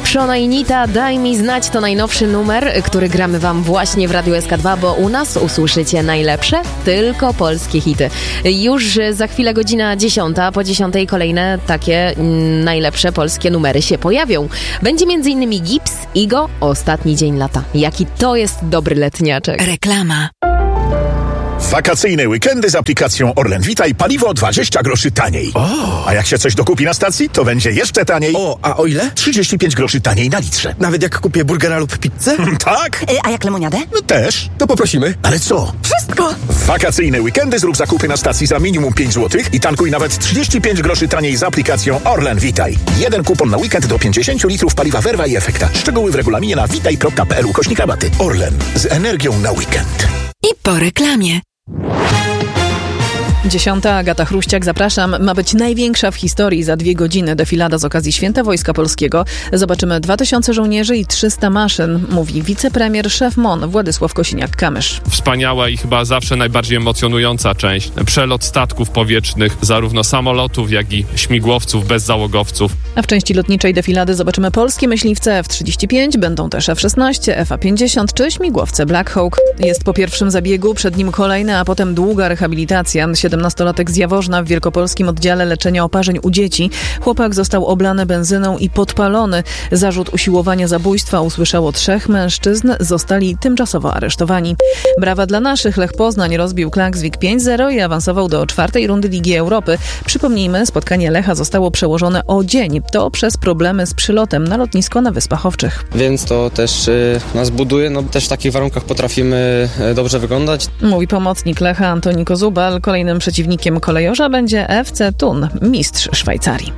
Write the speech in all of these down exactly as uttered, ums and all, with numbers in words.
Szona i Nita, daj mi znać, to najnowszy numer, który gramy wam właśnie w Radiu S K dwa, bo u nas usłyszycie najlepsze, tylko polskie hity. Już za chwilę godzina dziesiąta, po dziesiątej kolejne takie mm, najlepsze polskie numery się pojawią. Będzie między innymi Gips, Igo, Ostatni dzień lata. Jaki to jest dobry letniaczek. Reklama. Wakacyjne weekendy z aplikacją Orlen Witaj, paliwo dwadzieścia groszy taniej. O. A jak się coś dokupi na stacji, to będzie jeszcze taniej. O, a o ile? trzydzieści pięć groszy taniej na litrze. Nawet jak kupię burgera lub pizzę? Tak? E, a jak lemoniadę? No też. To poprosimy. Ale co? Wszystko! W wakacyjne weekendy zrób zakupy na stacji za minimum pięć złotych i tankuj nawet trzydzieści pięć groszy taniej z aplikacją Orlen Witaj. Jeden kupon na weekend do pięćdziesiąt litrów paliwa Verva i Efekta. Szczegóły w regulaminie na witaj kropka p l ukośnik rabaty. Orlen. Z energią na weekend. I po reklamie. Dziesiąta, Agata Chruściak, zapraszam. Ma być największa w historii za dwie godziny defilada z okazji Święta Wojska Polskiego. Zobaczymy dwa tysiące żołnierzy i trzysta maszyn, mówi wicepremier, szef M O N Władysław Kosiniak-Kamysz. Wspaniała i chyba zawsze najbardziej emocjonująca część. Przelot statków powietrznych, zarówno samolotów, jak i śmigłowców bez załogowców. A w części lotniczej defilady zobaczymy polskie myśliwce F trzydzieści pięć, będą też F szesnaście, F A pięćdziesiąt czy śmigłowce Black Hawk. Jest po pierwszym zabiegu, przed nim kolejny, a potem długa rehabilitacja. siedemnastolatek z Jaworzna w wielkopolskim oddziale leczenia oparzeń u dzieci. Chłopak został oblany benzyną i podpalony. Zarzut usiłowania zabójstwa usłyszało trzech mężczyzn. Zostali tymczasowo aresztowani. Brawa dla naszych. Lech Poznań rozbił Klaksvik pięć zero i awansował do czwartej rundy Ligi Europy. Przypomnijmy, spotkanie Lecha zostało przełożone o dzień. To przez problemy z przylotem na lotnisko na Wyspach Owczych. Więc to też y, nas buduje. No, też w takich warunkach potrafimy y, dobrze wyglądać. Mówi pomocnik Lecha Antoni Kozubal. Kolejnym przeciwnikiem kolejorza będzie F C Thun, mistrz Szwajcarii.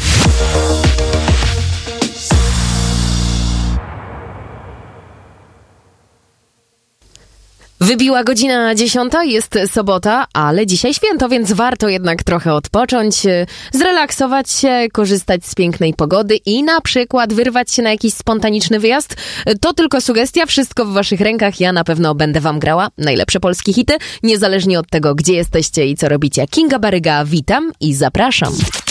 Wybiła godzina dziesiąta, jest sobota, ale dzisiaj święto, więc warto jednak trochę odpocząć, zrelaksować się, korzystać z pięknej pogody i na przykład wyrwać się na jakiś spontaniczny wyjazd. To tylko sugestia, wszystko w waszych rękach. Ja na pewno będę wam grała najlepsze polskie hity, niezależnie od tego, gdzie jesteście i co robicie. Kinga Baryga, witam i zapraszam.